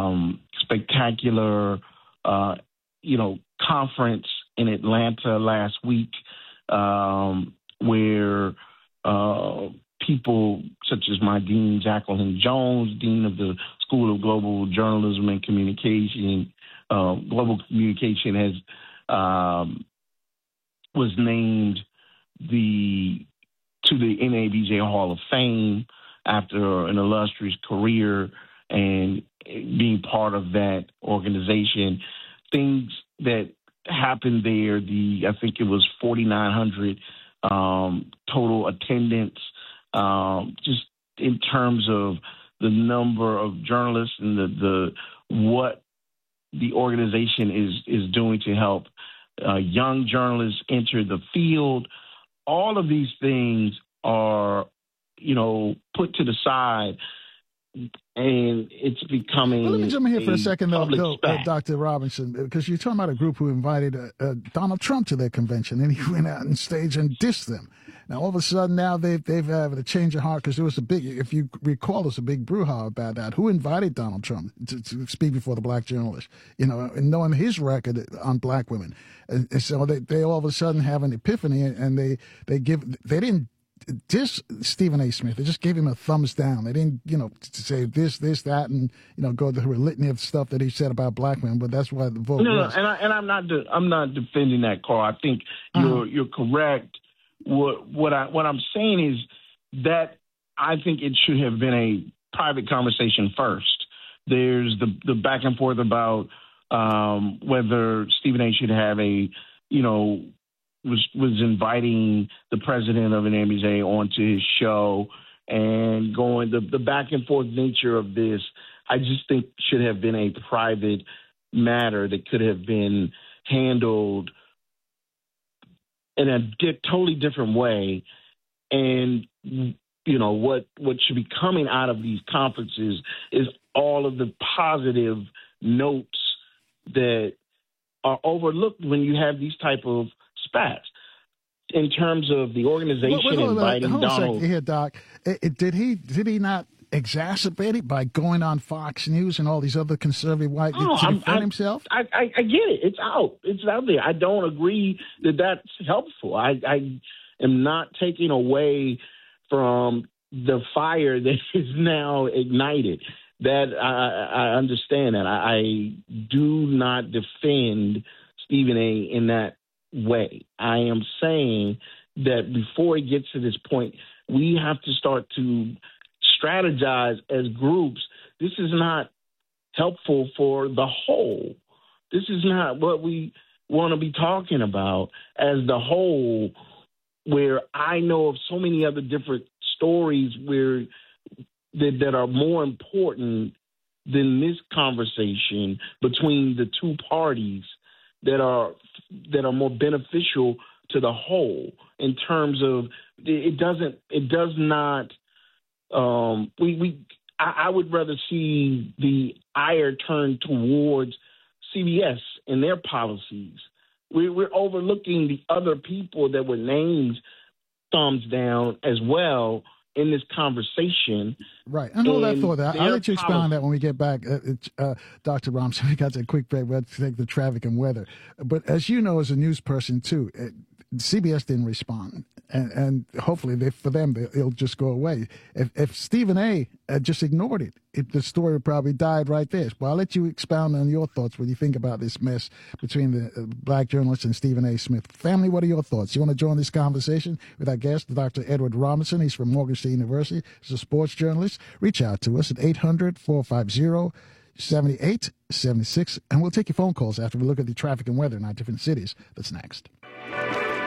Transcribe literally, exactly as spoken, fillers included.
um, spectacular, uh, you know, conference in Atlanta last week, um, where uh, people such as my dean, Jacqueline Jones, dean of the School of Global Journalism and Communication, uh, Global Communication, has um, was named the to the N A B J Hall of Fame after an illustrious career and being part of that organization. Things that happened there, the I think it was forty-nine hundred um, total attendance, um, just in terms of the number of journalists and the, the what the organization is is doing to help uh, young journalists enter the field. All of these things are, you know, put to the side, and it's becoming. Well, let me jump in here for a second, though, though uh, Doctor Robinson, because you're talking about a group who invited uh, uh, Donald Trump to their convention, and he went out on stage and dissed them. Now, all of a sudden, now they've they've had a change of heart because there was a big, if you recall, there was a big brouhaha about that. Who invited Donald Trump to, to speak before the black journalists? You know, and knowing his record on black women, and, and so they they all of a sudden have an epiphany, and they they give they didn't diss Stephen A. Smith. They just gave him a thumbs down. They didn't, you know, say this, this, that, and you know, go through a litany of stuff that he said about black men. But that's why the vote. No, was. no, and I, and I'm not de- I'm not defending that, Carl. I think uh-huh. you're you're correct. What what I what I'm saying is that I think it should have been a private conversation first. There's the the back and forth about um, whether Stephen A. should have a, you know, was was inviting the president of an N A B J onto his show and going the the back and forth nature of this. I just think should have been a private matter that could have been handled in a di- totally different way. And, you know, what, what should be coming out of these conferences is all of the positive notes that are overlooked when you have these type of spats. In terms of the organization wait, wait, wait, inviting hold Donald. On a second here, Doc. It, it, did he did he not exacerbate it by going on Fox News and all these other conservative white Oh, to I'm, defend I'm, himself? I, I, I get it. It's out. It's out there. I don't agree that that's helpful. I, I am not taking away from the fire that is now ignited. That I, I understand that. I, I do not defend Stephen A. in that way. I am saying that before it gets to this point, we have to start to strategize as groups. This is not helpful for the whole. This is not what we want to be talking about as the whole, where I know of so many other different stories where that, that are more important than this conversation between the two parties that are that are more beneficial to the whole in terms of it doesn't it does not um, we we I, I would rather see the ire turned towards C B S and their policies. We, we're overlooking the other people that were named thumbs down as well in this conversation. Right. And all that thought. I'll let you expound on that when we get back. Uh, uh, Doctor Robinson, we got to take a quick break. We'll take the traffic and weather. But as you know, as a news person, too, it, C B S didn't respond. And, and hopefully, they, for them, they, it'll just go away. If, if Stephen A. Uh, just ignored it, it, the story probably died right there. Well, I'll let you expound on your thoughts when you think about this mess between the uh, black journalist and Stephen A. Smith. Family, what are your thoughts? You want to join this conversation with our guest, Doctor Edward Robinson? He's from Morgan State University. He's a sports journalist. Reach out to us at eight hundred, four five zero, seven eight seven six, and we'll take your phone calls after we look at the traffic and weather in our different cities. That's next.